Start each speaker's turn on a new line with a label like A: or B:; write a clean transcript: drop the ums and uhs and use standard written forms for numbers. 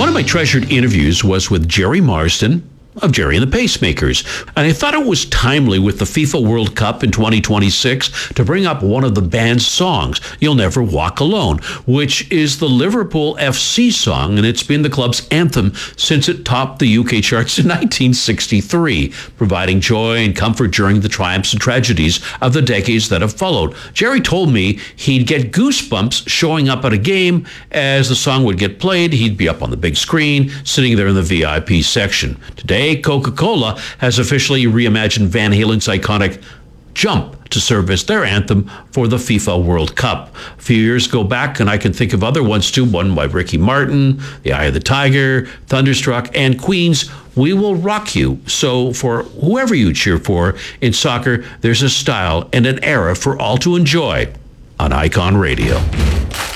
A: One of my treasured interviews was with Jerry Marsden of Jerry and the Pacemakers. And I thought it was timely with the FIFA World Cup in 2026 to bring up one of the band's songs, You'll Never Walk Alone, which is the Liverpool FC song, and it's been the club's anthem since it topped the UK charts in 1963, providing joy and comfort during the triumphs and tragedies of the decades that have followed. Jerry told me he'd get goosebumps showing up at a game. As the song would get played, he'd be up on the big screen, sitting there in the VIP section. Today, Coca-Cola has officially reimagined Van Halen's iconic Jump to serve as their anthem for the FIFA World Cup. A few years go back, and I can think of other ones too, one by Ricky Martin, The Eye of the Tiger, Thunderstruck, and Queen's We Will Rock You. So for whoever you cheer for in soccer, there's a style and an era for all to enjoy on Icon Radio.